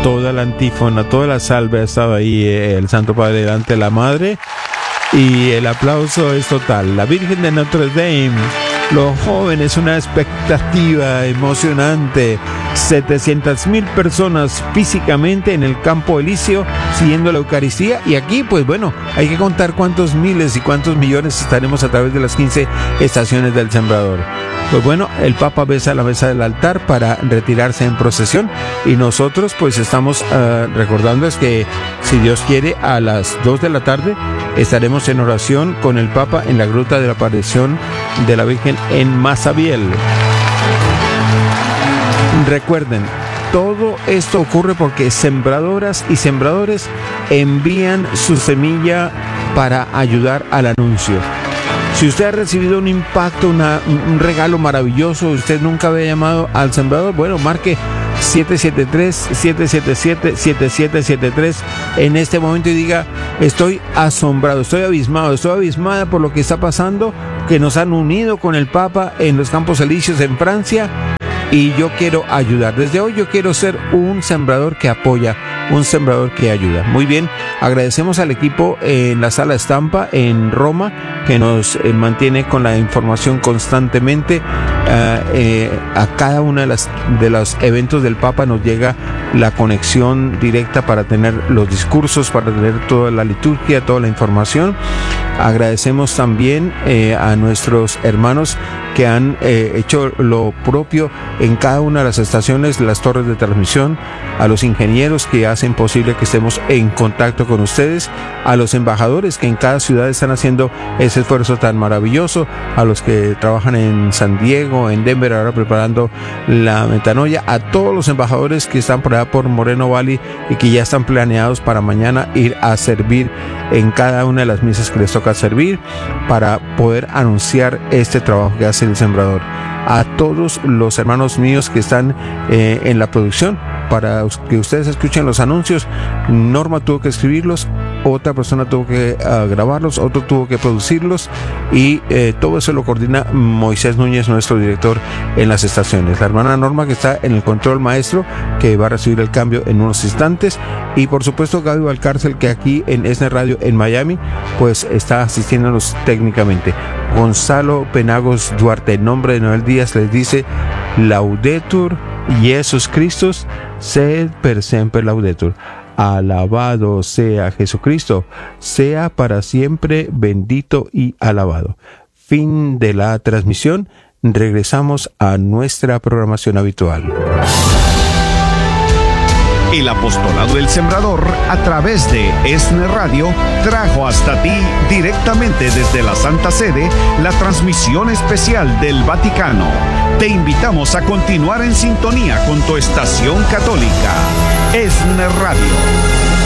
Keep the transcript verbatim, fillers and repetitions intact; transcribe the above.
toda la antífona, toda la salve ha estado ahí, eh, el Santo Padre delante de la Madre, y el aplauso es total. La Virgen de Notre Dame, los jóvenes, una expectativa emocionante. setecientas mil personas físicamente en el campo Elíseo siguiendo la Eucaristía, y aquí pues bueno, hay que contar cuántos miles y cuántos millones estaremos a través de las quince estaciones del Sembrador. Pues bueno, el Papa besa la mesa del altar para retirarse en procesión, y nosotros pues estamos uh, recordándoles que si Dios quiere a las dos de la tarde estaremos en oración con el Papa en la Gruta de la Aparición de la Virgen en Masabiel. Recuerden, todo esto ocurre porque sembradoras y sembradores envían su semilla para ayudar al anuncio. Si usted ha recibido un impacto, una, un regalo maravilloso, usted nunca había llamado al sembrador, bueno, marque siete siete tres, siete siete siete, siete siete siete tres en este momento y diga: estoy asombrado, estoy abismado, estoy abismada por lo que está pasando, que nos han unido con el Papa en los Campos Elíseos en Francia, y yo quiero ayudar. Desde hoy yo quiero ser un sembrador que apoya, un sembrador que ayuda. Muy bien, agradecemos al equipo en la Sala Estampa en Roma, que nos eh, mantiene con la información constantemente. Uh, eh, a cada uno de, las, de los eventos del Papa nos llega la conexión directa para tener los discursos, para tener toda la liturgia, toda la información. Agradecemos también eh, a nuestros hermanos que han eh, hecho lo propio en cada una de las estaciones, las torres de transmisión, a los ingenieros que hacen posible que estemos en contacto con ustedes, a los embajadores que en cada ciudad están haciendo ese esfuerzo tan maravilloso, a los que trabajan en San Diego, en Denver, ahora preparando la metanoia, a todos los embajadores que están por allá por Moreno Valley y que ya están planeados para mañana ir a servir en cada una de las misas que les toca servir para poder anunciar este trabajo que hace el Sembrador. A todos los hermanos míos que están eh, en la producción, para que ustedes escuchen los anuncios. Norma tuvo que escribirlos, otra persona tuvo que uh, grabarlos, otro tuvo que producirlos, y eh, todo eso lo coordina Moisés Núñez, nuestro director en las estaciones. La hermana Norma, que está en el control maestro, que va a recibir el cambio en unos instantes, y por supuesto Gaby Valcárcel, que aquí en ESNE Radio en Miami pues está asistiéndonos técnicamente. Gonzalo Penagos Duarte, en nombre de Noel Díaz, les dice: Laudetur Jesus Christus, sed per semper laudetur. Alabado sea Jesucristo, sea para siempre bendito y alabado. Fin de la transmisión. Regresamos a nuestra programación habitual. El apostolado del Sembrador, a través de ESNE Radio, trajo hasta ti directamente desde la Santa Sede la transmisión especial del Vaticano. Te invitamos a continuar en sintonía con tu estación católica, ESNE Radio.